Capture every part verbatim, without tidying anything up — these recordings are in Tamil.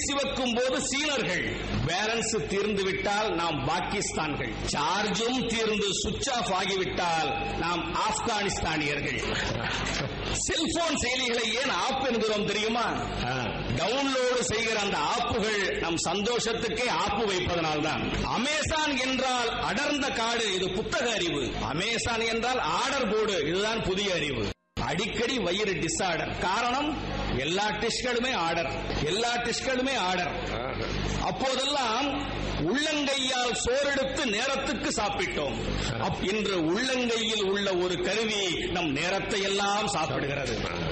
சிவக்கும் போது சீனர்கள், பேலன்ஸ் தீர்ந்து விட்டால் நாம் பாகிஸ்தான்கள், சார்ஜும் தீர்ந்து சுவிட்ச் ஆஃப் ஆகிவிட்டால் நாம் ஆப்கானிஸ்தானியர்கள். செல்போன் செயலிகளை ஏன் ஆப் என்கிறோம் தெரியுமா? டவுன்லோடு செய்கிற அந்த ஆப்புகள் நம் சந்தோஷத்துக்கே ஆப்பு வைப்பதனால்தான். அமேசான் என்றால் அடர்ந்த காடு, இது புத்தக அறிவு. அமேசான் என்றால் ஆர்டர் போர்டு, இதுதான் புதிய அறிவு. அடிக்கடி வயிறு டிஸார்டர், காரணம் எல்லா டிஷ்களுமே ஆர்டர், எல்லா டிஷ்களுமே ஆர்டர். அப்போதெல்லாம் உள்ளங்கையால் சோறெடுத்து நேரத்துக்கு சாப்பிட்டோம். இன்று உள்ளங்கையில் உள்ள ஒரு கருவி நம் நேரத்தை எல்லாம் சாப்பிடுகிறது.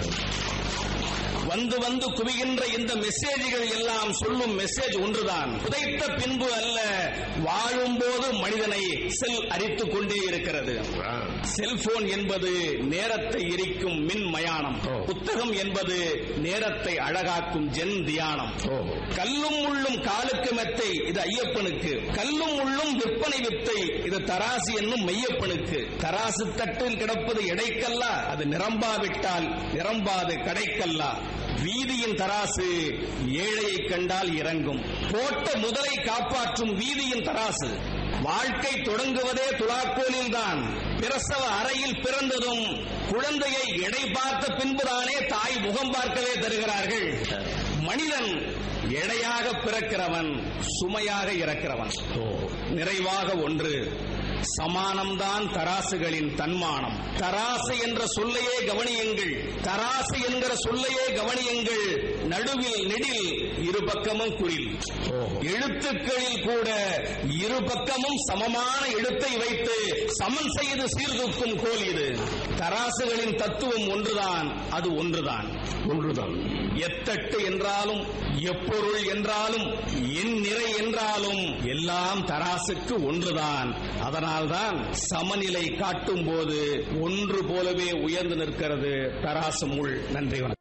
வந்து வந்து குவிகின்ற இந்த மெசேஜ்கள் எல்லாம் சொல்லும் மெசேஜ் ஒன்றுதான், புதைத்த பின்பு அல்ல, வாழும் போது மனிதனை செல் அரித்துக் கொண்டே இருக்கிறது. செல்போன் என்பது நேரத்தை எரிக்கும் மின் மயானம், புத்தகம் என்பது நேரத்தை அழகாக்கும் ஜென் தியானம். கல்லும் உள்ளும் காலுக்கு மெத்தை, இது ஐயப்பனுக்கு. கல்லும் உள்ளும் விற்பனை வித்தை, இது தராசு என்னும் மெய்யப்பனுக்கு. தராசு தட்டில் கிடப்பது எடைக்கல்லா, அது நிரம்பாவிட்டால் நிரம்பாது கடைக்கல்லா. வீதியின் தராசு ஏழையை கண்டால் இறங்கும், போட்ட முதலை காப்பாற்றும் வீதியின் தராசு. வாழ்க்கை தொடங்குவதே துலாக்கோலில் தான். பிரசவ அறையில் பிறந்ததும் குழந்தையை எடை பார்த்த பின்புதானே தாய் முகம் பார்க்கவே தருகிறார்கள். மனிதன் எடையாக பிறக்கிறவன், சுமையாக இறக்கிறவன். நிறைவாக ஒன்று, சமானம்தான் தராசுகளின் தன்மானம். தராசு என்ற சொல்லையே கவனியுங்கள், தராசு என்கிற சொல்லையே கவனியுங்கள். நடுவில் நெடில், இரு பக்கமும் குறில். எழுத்துக்களில் கூட இரு பக்கமும் சமமான எழுத்தை வைத்து சமன் செய்து சீர்தூக்கும் கோல் இது. தராசுகளின் தத்துவம் ஒன்றுதான், அது ஒன்றுதான் ஒன்றுதான். எத்தட்டு என்றாலும், எப்பொருள் என்றாலும், என் நிறை என்றாலும் எல்லாம் தராசுக்கு ஒன்றுதான். அதனால்தான் சமநிலை காட்டும் போது ஒன்று போலவே உயர்ந்து நிற்கிறது தராசு முள். நன்றி, வணக்கம்.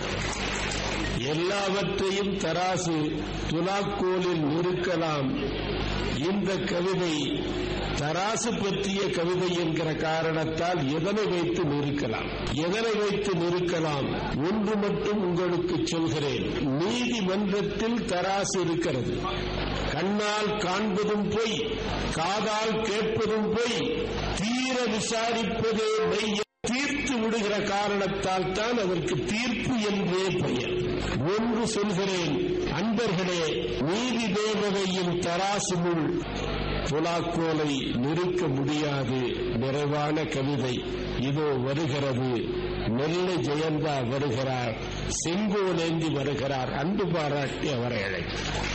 எல்லாவற்றையும் தராசு துலாக்கோலில் நிறுக்கலாம். இந்த கவிதை தராசு பற்றிய கவிதை என்கிற காரணத்தால் எதனை வைத்து நிறுக்கலாம், எதனை வைத்து நிறுக்கலாம்? ஒன்று மட்டும் உங்களுக்கு சொல்கிறேன், நீதிமன்றத்தில் தராசு இருக்கிறது. கண்ணால் காண்பதும் பொய், காதால் கேட்பதும் பொய், தீர விசாரிப்பதே மெய். தீர்த்து விடுகிற காரணத்தால் தான் அதற்கு தீர்ப்பு என்றே பெயர். ஒன்று சொல்கிறேன் அன்பர்களே, நீதி தேவதையின் தராசு முள் துலாக்கோலை நிறுக்க முடியாது. நிறைவான கவிதை இதோ வருகிறது. நெல்லை ஜெயந்தா வருகிறார், செங்கோலேந்தி வருகிறார். அன்பு பாராட்டி அவரை அழைக்கிறார்.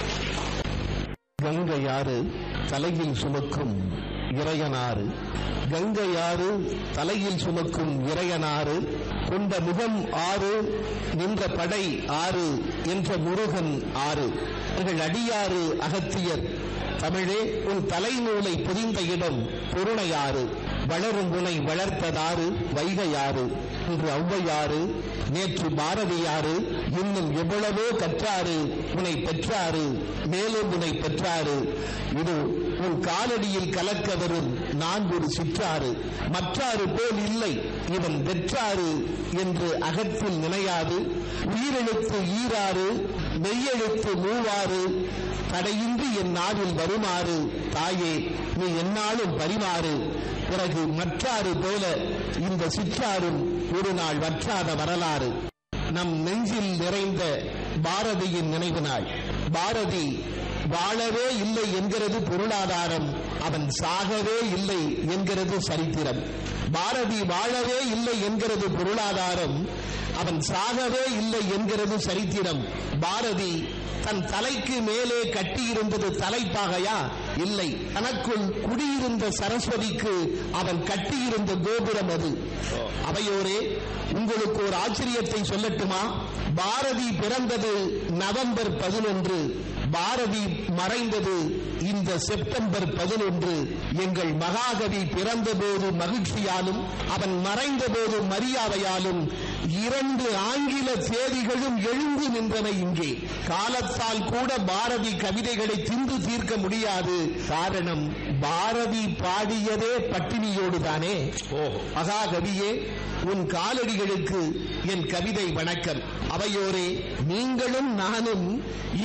கங்கையாறு தலையில் சுமக்கும் இறையனாறு, கங்கையாறு தலையில் சுமக்கும் இறையனாறு, கொண்ட முகம் ஆறு, நின்ற படை ஆறு என்ற முருகன் ஆறு. அவர்கள் அடியாறு அகத்தியர், தமிழே உன் தலைநூலை பொதிந்த இடம் பொருணையாறு, வளரும் உனை வளர்த்ததாறு வைகையாறு. இன்று ஔவையாறு, நேற்று பாரதியாறு, இன்னும் எவ்வளவோ கற்றாறு உனை பெற்றாறு, மேலும் உனை பெற்றாறு. இது உன் காலடியில் கலக்க வரும் நான் ஒரு சிற்றாறு, மற்றாறு போல் இல்லை இவன் வெற்றாறு என்று அகத்தில் நினையாது. உயிரெழுத்து ஈராறு, மெய்யெழுத்து மூவாறு, தடையின்றி என் நாவில் வருமாறு தாயே நீ என்னாலும் பரிமாறு. பிறகு மற்றாறு போல இந்த சிற்றாரும் ஒரு நாள் வற்றாத வரலாறு. நம் நெஞ்சில் நிறைந்த பாரதியின் நினைவு நாள். பாரதி வாழவே இல்லை என்கிறது பொருளாதாரம், அவன் சாகவே இல்லை என்கிறது சரித்திரம். பாரதி வாழவே இல்லை என்கிறது பொருளாதாரம், அவன் சாகவே இல்லை என்கிறது சரித்திரம். பாரதி தன் தலைக்கு மேலே கட்டியிருந்தது தலைப்பாகையா? இல்லை, தனக்குள் குடியிருந்த சரஸ்வதிக்கு அவன் கட்டியிருந்த கோபுரம் அது. அவையோரே, உங்களுக்கு ஒரு ஆச்சரியத்தை சொல்லட்டுமா? பாரதி பிறந்தது நவம்பர் பதினொன்று, பாரதி மறைந்தது இந்த செப்டம்பர் பதினொன்று. எங்கள் மகாகவி பிறந்தபோது மகிழ்ச்சியாலும் அவன் மறைந்தபோது மரியாதையாலும் இரண்டு ஆங்கில தேதிகளும் எழுந்து நின்றன. இங்கே காலத்தால் கூட பாரதி கவிதைகளை தின்று தீர்க்க முடியாது. காரணம், பாரதி பாடியதே பட்டினியோடுதானே. மகாகவியே, உன் காலடிகளுக்கு என் கவிதை வணக்கம். அவையோரே, நீங்களும் நானும்